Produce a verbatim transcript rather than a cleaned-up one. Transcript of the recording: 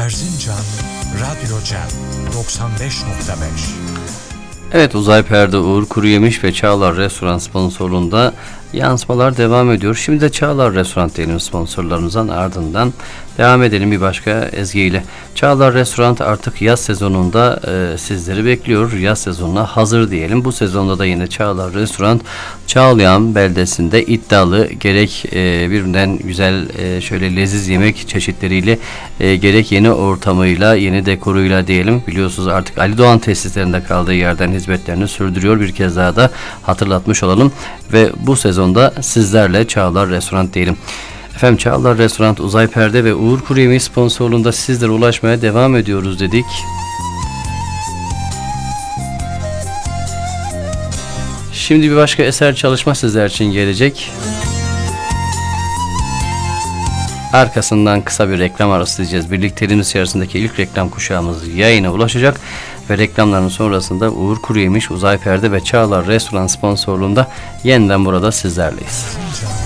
Erzincan Radyo Cem doksan beş nokta beş. Evet, Uzay Perde, Uğur Kuruyemiş ve Çağlar Restoran sponsorluğunda yansımalar devam ediyor. Şimdi de Çağlar Restoran diyelim sponsorlarımızdan, ardından devam edelim bir başka ezgiyle. Çağlar Restoran artık yaz sezonunda e, sizleri bekliyor. Yaz sezonuna hazır diyelim. Bu sezonda da yine Çağlar Restoran Çağlayan beldesinde iddialı, gerek e, birbirinden güzel e, şöyle leziz yemek çeşitleriyle e, gerek yeni ortamıyla, yeni dekoruyla diyelim. Biliyorsunuz artık Ali Doğan tesislerinde kaldığı yerden hizmetlerini sürdürüyor. Bir kez daha da hatırlatmış olalım ve bu sezonda sizlerle Çağlar Restoran diyelim. Efendim, Çağlar Restoran, Uzay Perde ve Uğur Kuruyemiş sponsorluğunda sizlere ulaşmaya devam ediyoruz dedik. Şimdi bir başka eser çalışma sizler için gelecek. Arkasından kısa bir reklam arası diyeceğiz. Birlikteliğimiz içerisindeki ilk reklam kuşağımız yayına ulaşacak ve reklamların sonrasında Uğur Kuruyemiş, Uzay Perde ve Çağlar Restoran sponsorluğunda yeniden burada sizlerleyiz.